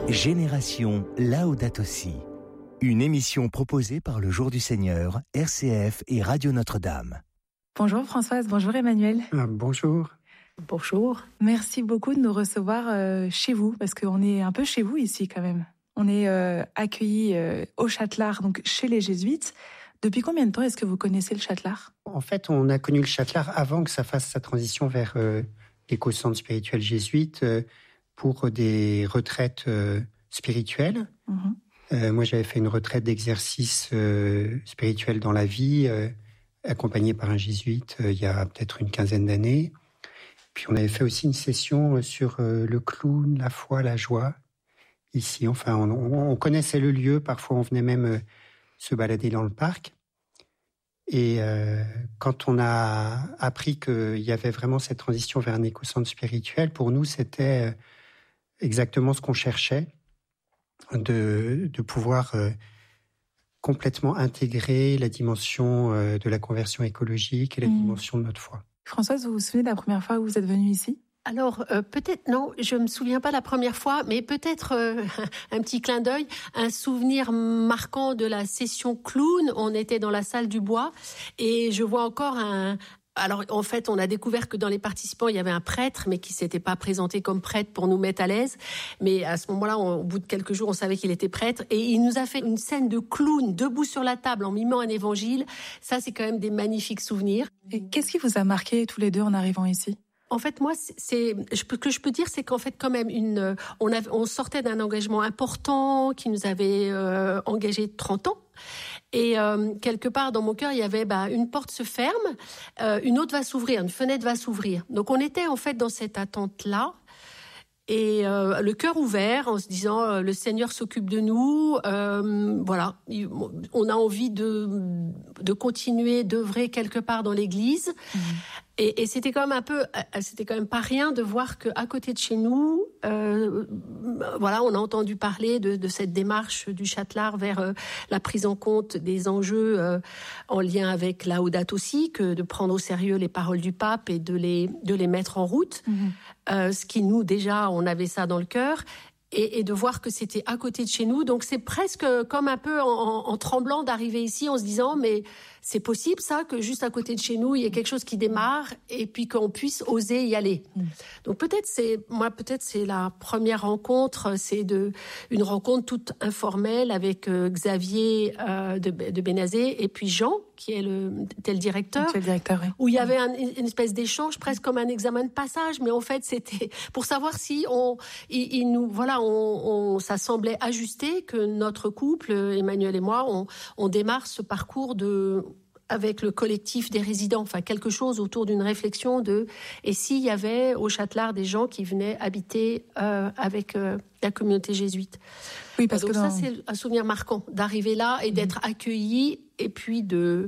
Génération Laudato Si. Une émission proposée par le Jour du Seigneur, RCF et Radio Notre-Dame. Bonjour Françoise, bonjour Emmanuel. Bonjour. Bonjour. Merci beaucoup de nous recevoir chez vous, parce qu'on est un peu chez vous ici quand même. On est accueillis au Châtelard, donc chez les Jésuites. Depuis combien de temps est-ce que vous connaissez le Châtelard ? En fait, on a connu le Châtelard avant que ça fasse sa transition vers l'éco-centre spirituel jésuite pour des retraites spirituelles. Moi, j'avais fait une retraite d'exercice spirituel dans la vie, accompagnée par un jésuite il y a peut-être une quinzaine d'années. Puis on avait fait aussi une session sur le clown, la foi, la joie. Ici, enfin, on connaissait le lieu. Parfois, on venait même se balader dans le parc. Et quand on a appris qu'il y avait vraiment cette transition vers un éco-centre spirituel, pour nous, c'était exactement ce qu'on cherchait, de pouvoir complètement intégrer la dimension de la conversion écologique et la dimension de notre foi. Françoise, vous vous souvenez de la première fois où vous êtes venue ici ? Alors, peut-être, non, je me souviens pas la première fois, mais peut-être un petit clin d'œil, un souvenir marquant de la session clown. On était dans la salle du bois et je vois encore Alors, en fait, on a découvert que dans les participants, il y avait un prêtre, mais qui s'était pas présenté comme prêtre pour nous mettre à l'aise. Mais à ce moment-là, au bout de quelques jours, on savait qu'il était prêtre. Et il nous a fait une scène de clown debout sur la table en mimant un évangile. Ça, c'est quand même des magnifiques souvenirs. Et qu'est-ce qui vous a marqué tous les deux en arrivant ici ? En fait, moi, ce que je peux dire, c'est qu'en fait, quand même, on sortait d'un engagement important qui nous avait engagés 30 ans. Et quelque part dans mon cœur, il y avait une porte se ferme, une autre va s'ouvrir, une fenêtre va s'ouvrir. Donc on était en fait dans cette attente-là. Et le cœur ouvert en se disant le Seigneur s'occupe de nous, voilà, on a envie de continuer d'œuvrer quelque part dans l'Église. Et c'était quand même pas rien de voir que à côté de chez nous, voilà, on a entendu parler de cette démarche du Châtelard vers la prise en compte des enjeux en lien avec Laudato Si, que de prendre au sérieux les paroles du pape et de les mettre en route. Ce qui nous déjà, on avait ça dans le cœur. Et de voir que c'était à côté de chez nous. Donc c'est presque comme un peu en tremblant d'arriver ici en se disant mais c'est possible ça, que juste à côté de chez nous, il y ait quelque chose qui démarre et puis qu'on puisse oser y aller. Donc peut-être c'est la première rencontre, c'est une rencontre toute informelle avec Xavier de Bénazet et puis Jean, qui est le directeur. C'est le directeur, oui. Où il y avait une espèce d'échange, presque comme un examen de passage, mais en fait c'était pour savoir si ça semblait ajusté que notre couple, Emmanuel et moi, on démarre ce parcours avec le collectif des résidents, enfin quelque chose autour d'une réflexion et s'il y avait au Châtelard des gens qui venaient habiter avec la communauté jésuite. Oui, parce que ça c'est un souvenir marquant d'arriver là et d'être accueilli et puis de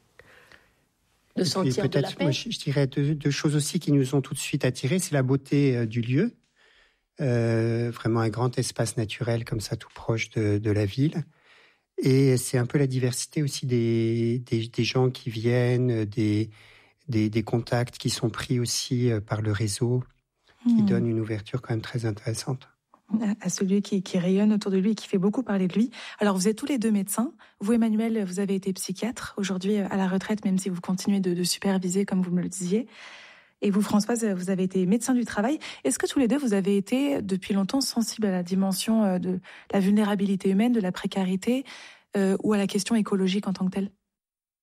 sentir de la paix. Moi, je dirais deux choses aussi qui nous ont tout de suite attirés, c'est la beauté du lieu. Vraiment un grand espace naturel comme ça tout proche de la ville, et c'est un peu la diversité aussi des gens qui viennent, des contacts qui sont pris aussi par le réseau, qui donnent une ouverture quand même très intéressante à celui qui rayonne autour de lui et qui fait beaucoup parler de lui. Alors vous êtes tous les deux médecins. Vous, Emmanuel, vous avez été psychiatre, aujourd'hui à la retraite, même si vous continuez de superviser comme vous me le disiez. Et vous, Françoise, vous avez été médecin du travail. Est-ce que tous les deux, vous avez été depuis longtemps sensibles à la dimension de la vulnérabilité humaine, de la précarité ou à la question écologique en tant que telle ?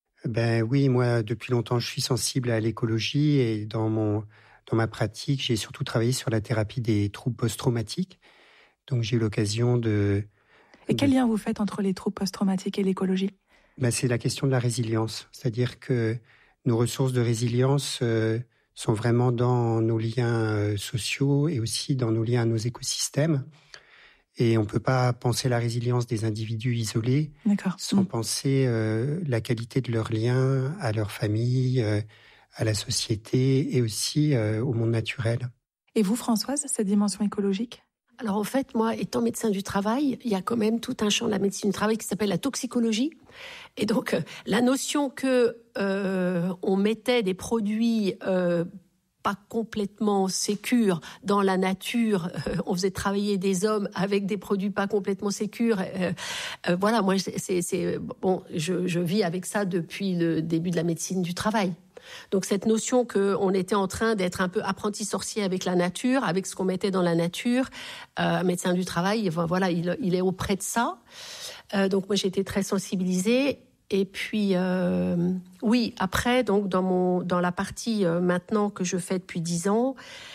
Oui, moi, depuis longtemps, je suis sensible à l'écologie et dans ma pratique, j'ai surtout travaillé sur la thérapie des troubles post-traumatiques. Donc, j'ai eu l'occasion Et quel lien vous faites entre les troubles post-traumatiques et l'écologie ? C'est la question de la résilience. C'est-à-dire que nos ressources de résilience sont vraiment dans nos liens sociaux et aussi dans nos liens à nos écosystèmes. Et on ne peut pas penser la résilience des individus isolés sans penser la qualité de leurs liens à leur famille, à la société et aussi au monde naturel. Et vous, Françoise, cette dimension écologique ? Alors en fait, moi, étant médecin du travail, il y a quand même tout un champ de la médecine du travail qui s'appelle la toxicologie. Et donc, la notion que on mettait des produits pas complètement sécures dans la nature. On faisait travailler des hommes avec des produits pas complètement sécures. Voilà, moi, je vis avec ça depuis le début de la médecine du travail. Donc cette notion qu'on était en train d'être un peu apprenti sorcier avec la nature, avec ce qu'on mettait dans la nature, médecin du travail, voilà, il est auprès de ça. Donc moi, j'ai été très sensibilisée. Et puis, oui, après, donc dans la partie maintenant que je fais depuis 10 ans,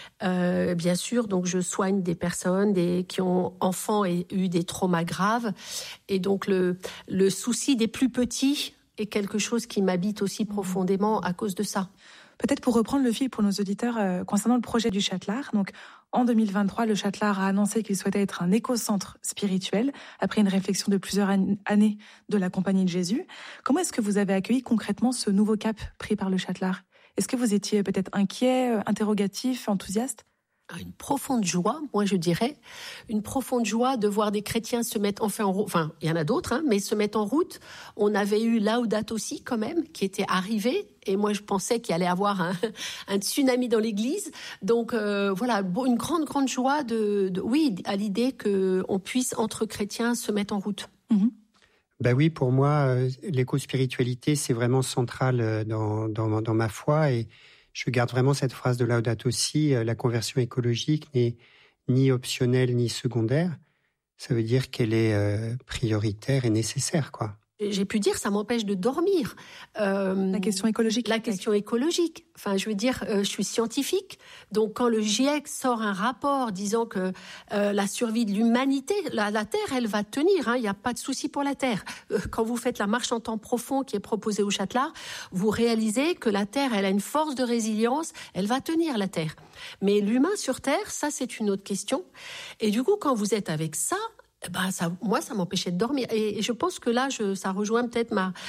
bien sûr, donc je soigne des personnes qui ont enfants et eu des traumas graves. Et donc le souci des plus petits est quelque chose qui m'habite aussi profondément à cause de ça. Peut-être pour reprendre le fil pour nos auditeurs concernant le projet du Châtelard. Donc, en 2023, le Châtelard a annoncé qu'il souhaitait être un écocentre spirituel après une réflexion de plusieurs années de la Compagnie de Jésus. Comment est-ce que vous avez accueilli concrètement ce nouveau cap pris par le Châtelard ? Est-ce que vous étiez peut-être inquiet, interrogatif, enthousiaste ? Une profonde joie, moi je dirais, une profonde joie de voir des chrétiens se mettre enfin en route. Enfin, il y en a d'autres, mais se mettre en route. On avait eu Laudato Si quand même, qui était arrivé, et moi je pensais qu'il allait avoir un tsunami dans l'église. Donc voilà, une grande joie oui, à l'idée qu'on puisse entre chrétiens se mettre en route. Mm-hmm. Ben oui, pour moi, l'éco-spiritualité, c'est vraiment central dans ma foi, et je garde vraiment cette phrase de Laudato Si, la conversion écologique n'est ni optionnelle ni secondaire. Ça veut dire qu'elle est prioritaire et nécessaire, quoi. J'ai pu dire, ça m'empêche de dormir. La question écologique. La question écologique. Enfin, je veux dire, je suis scientifique. Donc, quand le GIEC sort un rapport disant que la survie de l'humanité, la Terre, elle va tenir. Il n'y a pas de souci pour la Terre. Quand vous faites la marche en temps profond qui est proposée au Châtelard, vous réalisez que la Terre, elle a une force de résilience. Elle va tenir, la Terre. Mais l'humain sur Terre, ça, c'est une autre question. Et du coup, quand vous êtes avec ça, moi, ça m'empêchait de dormir. Et je pense que là, ça rejoint peut-être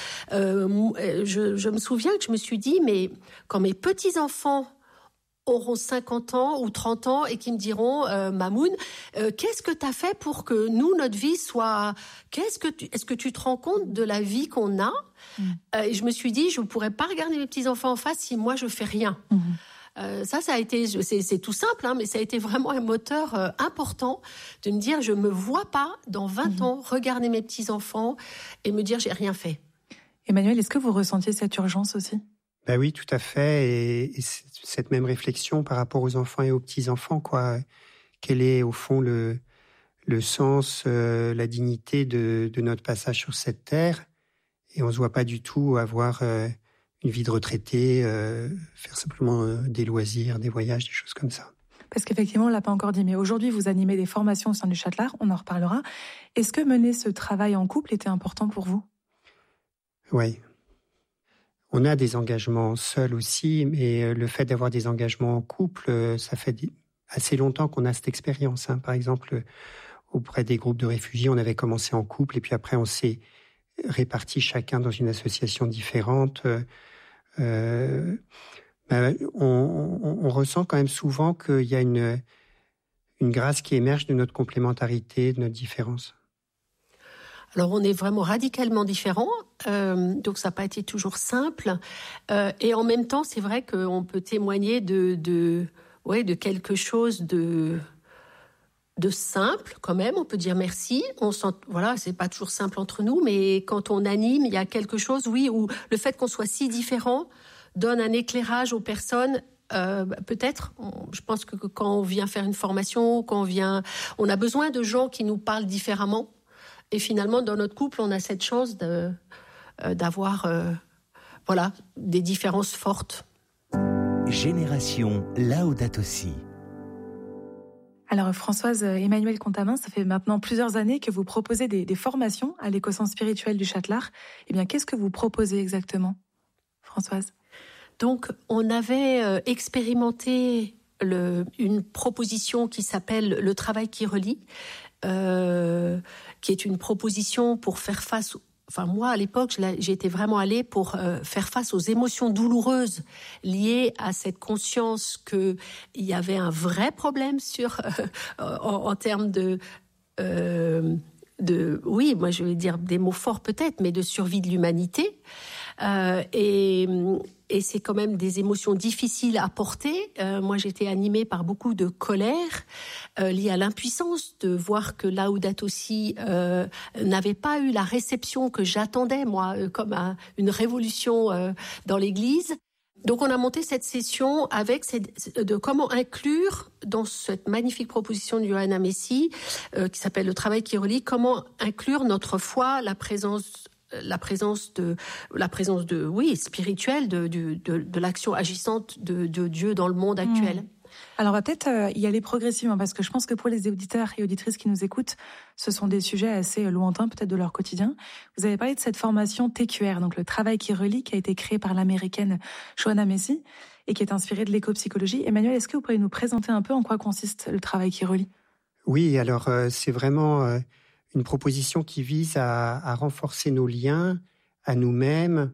je me souviens que je me suis dit, mais quand mes petits-enfants auront 50 ans ou 30 ans et qui me diront, Mamoun, qu'est-ce que tu as fait pour que nous, notre vie soit... Est-ce que tu te rends compte de la vie qu'on a ? Et je me suis dit, je ne pourrais pas regarder mes petits-enfants en face si moi, je ne fais rien. Ça a été, c'est tout simple, mais ça a été vraiment un moteur important de me dire, je me vois pas dans 20 ans regarder mes petits-enfants et me dire, j'ai rien fait. Emmanuel, est-ce que vous ressentiez cette urgence aussi ? Ben oui, tout à fait. Et cette même réflexion par rapport aux enfants et aux petits-enfants, quoi. Quel est au fond le sens, la dignité de notre passage sur cette terre ? Et on se voit pas du tout avoir une vie de retraité, faire simplement des loisirs, des voyages, des choses comme ça. Parce qu'effectivement, on ne l'a pas encore dit, mais aujourd'hui, vous animez des formations au sein du Châtelard, on en reparlera. Est-ce que mener ce travail en couple était important pour vous ? Oui. On a des engagements seuls aussi, mais le fait d'avoir des engagements en couple, ça fait assez longtemps qu'on a cette expérience. Par exemple, auprès des groupes de réfugiés, on avait commencé en couple, et puis après, on s'est répartis chacun dans une association différente. On ressent quand même souvent qu'il y a une grâce qui émerge de notre complémentarité, de notre différence. Alors, on est vraiment radicalement différents, donc ça n'a pas été toujours simple. Et en même temps, c'est vrai qu'on peut témoigner de quelque chose de simple quand même. On peut dire merci. C'est pas toujours simple entre nous, mais quand on anime, il y a quelque chose, oui, où le fait qu'on soit si différents donne un éclairage aux personnes. Peut-être, je pense que quand on vient faire une formation, on a besoin de gens qui nous parlent différemment. Et finalement, dans notre couple, on a cette chance d'avoir des différences fortes. Génération Laudato Si. Alors Françoise, Emmanuel Contamin, ça fait maintenant plusieurs années que vous proposez des formations à l'écocentre spirituel du Châtelard. Eh bien, qu'est-ce que vous proposez exactement, Françoise ? Donc, on avait expérimenté une proposition qui s'appelle le travail qui relie, qui est une proposition pour faire face... Enfin, moi, à l'époque, j'étais vraiment allée pour faire face aux émotions douloureuses liées à cette conscience qu'il y avait un vrai problème en termes oui, moi je vais dire des mots forts peut-être, mais de survie de l'humanité. Et et c'est quand même des émotions difficiles à porter. Moi, j'étais animée par beaucoup de colère liée à l'impuissance de voir que Laudato Si n'avait pas eu la réception que j'attendais, moi, comme une révolution dans l'Église. Donc, on a monté cette session avec de comment inclure dans cette magnifique proposition de Johanna Messi, qui s'appelle Le travail qui relie, comment inclure notre foi, la présence spirituelle de l'action agissante de Dieu dans le monde actuel. Alors, on va peut-être y aller progressivement, parce que je pense que pour les auditeurs et auditrices qui nous écoutent, ce sont des sujets assez lointains peut-être de leur quotidien. Vous avez parlé de cette formation TQR, donc le travail qui relie, qui a été créé par l'américaine Johanna Messi et qui est inspirée de l'éco-psychologie. Emmanuel, est-ce que vous pourriez nous présenter un peu en quoi consiste le travail qui relie ? Oui, alors c'est vraiment une proposition qui vise à renforcer nos liens à nous-mêmes,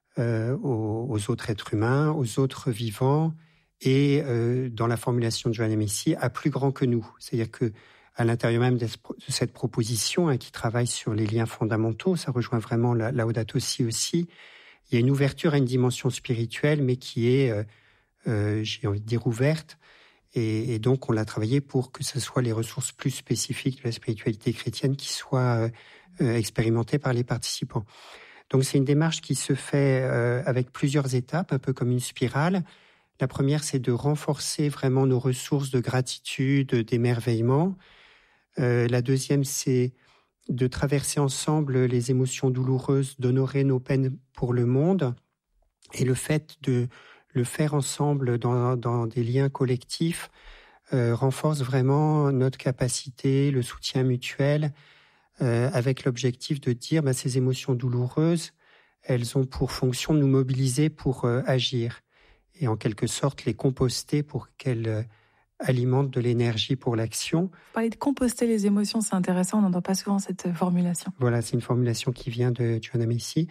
aux autres êtres humains, aux autres vivants, et dans la formulation de Johanna Messi, à plus grand que nous. C'est-à-dire que à l'intérieur même de cette proposition, qui travaille sur les liens fondamentaux, ça rejoint vraiment Laudato Si aussi, il y a une ouverture à une dimension spirituelle, mais qui est, j'ai envie de dire, ouverte. Et donc, on l'a travaillé pour que ce soit les ressources plus spécifiques de la spiritualité chrétienne qui soient expérimentées par les participants. Donc, c'est une démarche qui se fait avec plusieurs étapes, un peu comme une spirale. La première, c'est de renforcer vraiment nos ressources de gratitude, d'émerveillement. La deuxième, c'est de traverser ensemble les émotions douloureuses, d'honorer nos peines pour le monde. Et le fait de le faire ensemble dans des liens collectifs renforce vraiment notre capacité, le soutien mutuel, avec l'objectif de dire ces émotions douloureuses, elles ont pour fonction de nous mobiliser pour agir. Et en quelque sorte les composter pour qu'elles alimentent de l'énergie pour l'action. Vous parlez de composter les émotions, c'est intéressant, on n'entend pas souvent cette formulation. Voilà, c'est une formulation qui vient de Johanna Messi.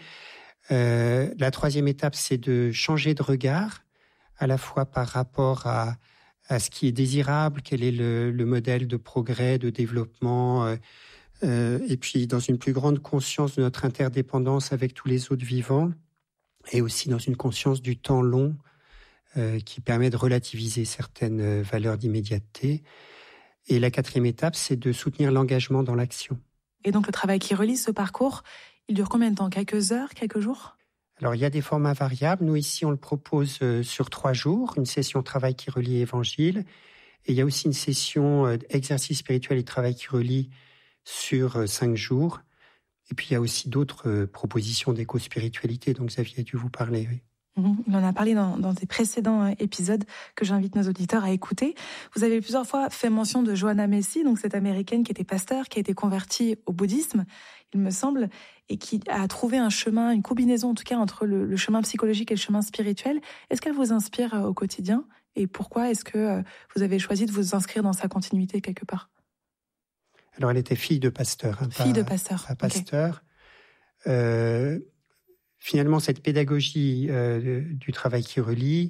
La troisième étape, c'est de changer de regard, à la fois par rapport à ce qui est désirable, quel est le modèle de progrès, de développement, et puis dans une plus grande conscience de notre interdépendance avec tous les autres vivants, et aussi dans une conscience du temps long, qui permet de relativiser certaines valeurs d'immédiateté. Et la quatrième étape, c'est de soutenir l'engagement dans l'action. Et donc le travail qui relie ce parcours, il dure combien de temps ? Quelques heures, quelques jours ? Alors il y a des formats variables. Nous ici, on le propose sur 3 jours, une session travail qui relie évangile. Et il y a aussi une session exercice spirituel et travail qui relie sur 5 jours. Et puis il y a aussi d'autres propositions d'éco-spiritualité dont Xavier a dû vous parler, oui. Il en a parlé dans des précédents épisodes que j'invite nos auditeurs à écouter. Vous avez plusieurs fois fait mention de Johanna Messi, donc cette américaine qui était pasteur, qui a été convertie au bouddhisme, il me semble, et qui a trouvé un chemin, une combinaison en tout cas entre le chemin psychologique et le chemin spirituel. Est-ce qu'elle vous inspire au quotidien ? Et pourquoi est-ce que vous avez choisi de vous inscrire dans sa continuité quelque part ? Alors elle était fille de pasteur. Fille de pasteur. Pas pasteur. Okay. Finalement, cette pédagogie du travail qui relie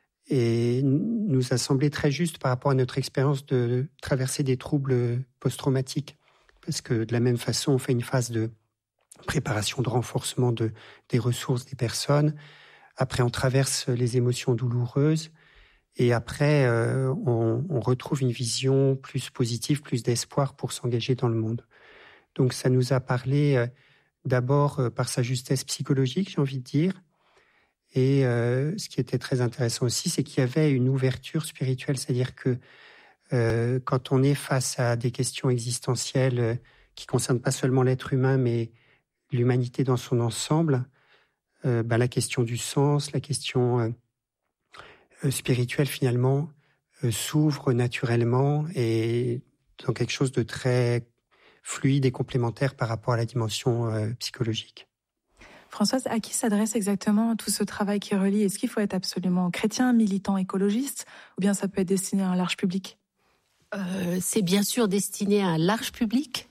nous a semblé très juste par rapport à notre expérience de traverser des troubles post-traumatiques. Parce que de la même façon, on fait une phase de préparation, de renforcement des ressources des personnes. Après, on traverse les émotions douloureuses. Et après, on retrouve une vision plus positive, plus d'espoir pour s'engager dans le monde. Donc, ça nous a parlé... D'abord par sa justesse psychologique, j'ai envie de dire. Et ce qui était très intéressant aussi, c'est qu'il y avait une ouverture spirituelle. C'est-à-dire que quand on est face à des questions existentielles qui ne concernent pas seulement l'être humain, mais l'humanité dans son ensemble, la question du sens, la question spirituelle finalement, s'ouvre naturellement et dans quelque chose de très fluide et complémentaire par rapport à la dimension psychologique. Françoise, à qui s'adresse exactement tout ce travail qui relie ? Est-ce qu'il faut être absolument chrétien, militant, écologiste, ou bien ça peut être destiné à un large public ? C'est bien sûr destiné à un large public.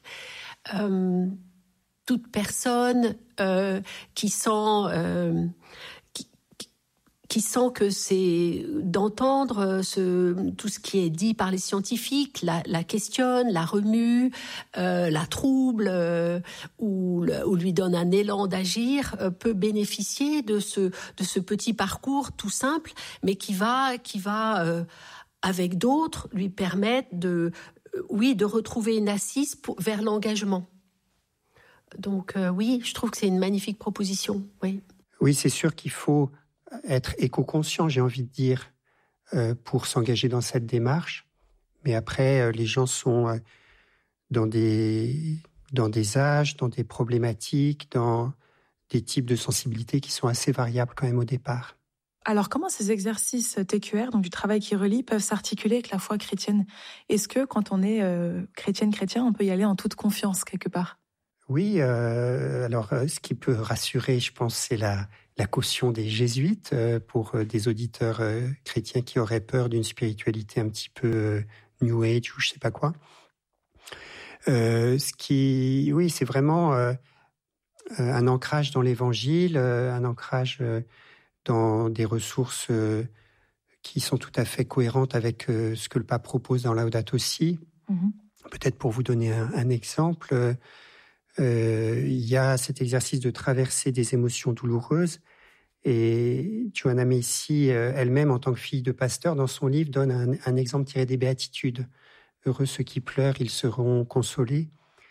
Toute personne qui qui sent que c'est d'entendre tout ce qui est dit par les scientifiques, la questionne, la remue, la trouble, ou lui donne un élan d'agir, peut bénéficier de ce petit parcours tout simple, mais qui va avec d'autres lui permettre de retrouver une assise vers l'engagement. Donc oui, je trouve que c'est une magnifique proposition. Oui, c'est sûr qu'il faut être éco-conscient, j'ai envie de dire, pour s'engager dans cette démarche. Mais après, les gens sont dans des âges, dans des problématiques, dans des types de sensibilités qui sont assez variables quand même au départ. Alors, comment ces exercices TQR, donc du travail qui relie, peuvent s'articuler avec la foi chrétienne ? Est-ce que quand on est chrétien, on peut y aller en toute confiance quelque part ? Oui, alors ce qui peut rassurer, je pense, c'est la caution des jésuites pour des auditeurs chrétiens qui auraient peur d'une spiritualité un petit peu New Age ou je sais pas quoi. C'est vraiment un ancrage dans l'Évangile, un ancrage dans des ressources qui sont tout à fait cohérentes avec ce que le pape propose dans Laudato Si. Mm-hmm. Peut-être pour vous donner un exemple, il y a cet exercice de traverser des émotions douloureuses. Et Joanna Macy, elle-même, en tant que fille de pasteur, dans son livre, donne un exemple tiré des Béatitudes. Heureux ceux qui pleurent, ils seront consolés.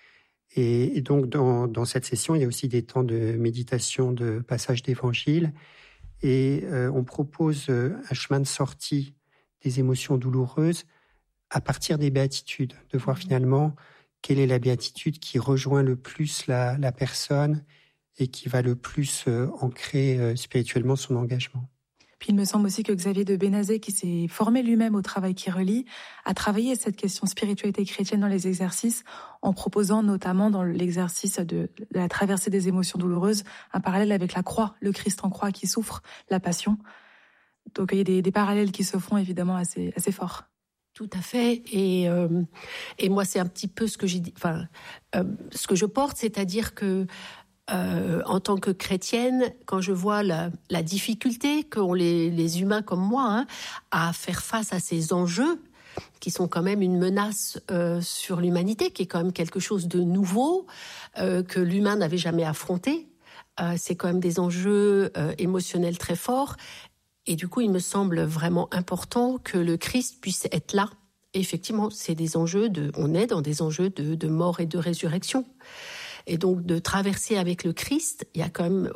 Et donc, dans cette session, il y a aussi des temps de méditation, de passage d'évangile. Et on propose un chemin de sortie des émotions douloureuses à partir des béatitudes, de voir finalement quelle est la béatitude qui rejoint le plus la personne et qui va le plus ancrer spirituellement son engagement. Puis il me semble aussi que Xavier de Bénazet, qui s'est formé lui-même au travail qui relie, a travaillé cette question spiritualité chrétienne dans les exercices, en proposant notamment dans l'exercice de la traversée des émotions douloureuses, un parallèle avec la croix, le Christ en croix qui souffre, la passion. Donc il y a des parallèles qui se font évidemment assez forts. Tout à fait. Et moi, c'est un petit peu ce que j'ai dit, ce que je porte, c'est-à-dire que en tant que chrétienne, quand je vois la difficulté qu'ont les humains comme moi à faire face à ces enjeux qui sont quand même une menace sur l'humanité, qui est quand même quelque chose de nouveau que l'humain n'avait jamais affronté, c'est quand même des enjeux émotionnels très forts. Et du coup, il me semble vraiment important que le Christ puisse être là. Et effectivement, c'est des enjeux on est dans des enjeux de mort et de résurrection. Et donc, de traverser avec le Christ, il y a quand même,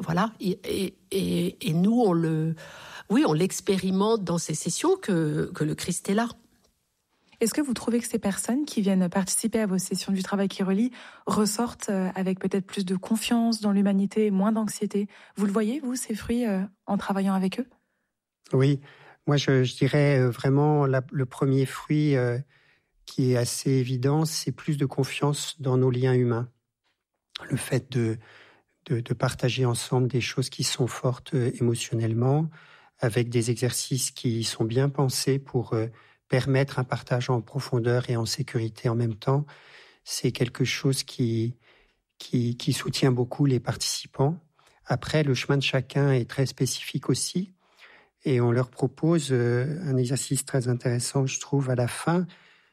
et nous, on l'expérimente dans ces sessions que le Christ est là. Est-ce que vous trouvez que ces personnes qui viennent participer à vos sessions du travail qui relie ressortent avec peut-être plus de confiance dans l'humanité, moins d'anxiété ? Vous le voyez, vous, ces fruits, en travaillant avec eux ? Oui, moi je dirais vraiment le premier fruit qui est assez évident, c'est plus de confiance dans nos liens humains. Le fait de partager ensemble des choses qui sont fortes émotionnellement, avec des exercices qui sont bien pensés pour permettre un partage en profondeur et en sécurité en même temps, c'est quelque chose qui soutient beaucoup les participants. Après, le chemin de chacun est très spécifique aussi. Et on leur propose un exercice très intéressant, je trouve, à la fin,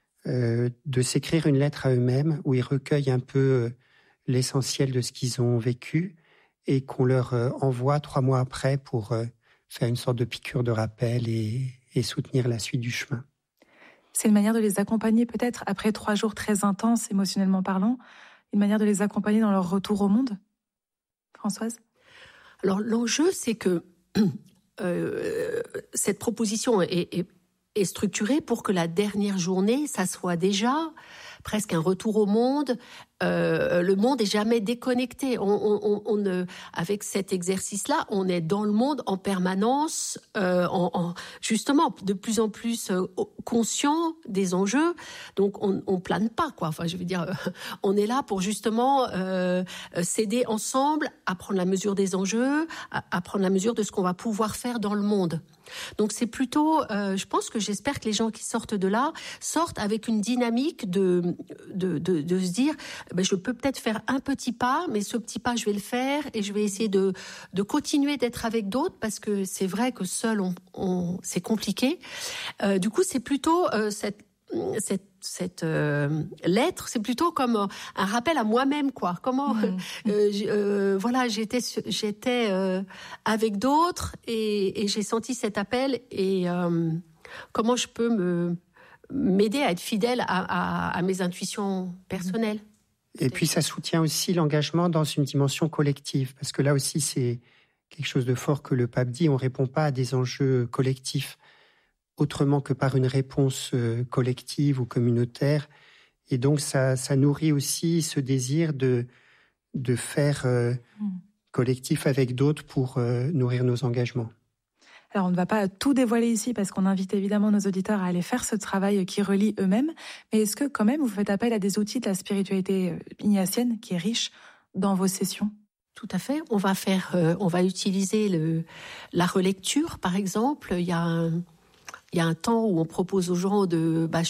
de s'écrire une lettre à eux-mêmes où ils recueillent un peu l'essentiel de ce qu'ils ont vécu et qu'on leur envoie 3 mois après pour faire une sorte de piqûre de rappel et soutenir la suite du chemin. C'est une manière de les accompagner peut-être après 3 jours très intenses, émotionnellement parlant, une manière de les accompagner dans leur retour au monde ? Françoise ? Alors l'enjeu, c'est que cette proposition est structurée pour que la dernière journée, ça soit déjà presque un retour au monde. Le monde est jamais déconnecté. Avec cet exercice-là, on est dans le monde en permanence, justement de plus en plus conscient des enjeux. Donc on plane pas, quoi. Enfin, je veux dire, on est là pour justement s'aider ensemble à prendre la mesure des enjeux, à prendre la mesure de ce qu'on va pouvoir faire dans le monde. Donc c'est plutôt, j'espère que les gens qui sortent de là sortent avec une dynamique de se dire, je peux peut-être faire un petit pas, mais ce petit pas je vais le faire et je vais essayer de continuer d'être avec d'autres, parce que c'est vrai que seul c'est compliqué. Du coup c'est plutôt cette lettre, c'est plutôt comme un rappel à moi-même, quoi. Comment j'étais avec d'autres et j'ai senti cet appel, et comment je peux m'aider à être fidèle à mes intuitions personnelles. Et puis ça soutient aussi l'engagement dans une dimension collective, parce que là aussi c'est quelque chose de fort que le pape dit, on répond pas à des enjeux collectifs autrement que par une réponse collective ou communautaire. Et donc, ça nourrit aussi ce désir de faire collectif avec d'autres pour nourrir nos engagements. Alors, on ne va pas tout dévoiler ici parce qu'on invite évidemment nos auditeurs à aller faire ce travail qui relie eux-mêmes. Mais est-ce que quand même vous faites appel à des outils de la spiritualité ignatienne qui est riche dans vos sessions ? Tout à fait. On va utiliser la relecture, par exemple. Il y a un temps où on propose aux gens de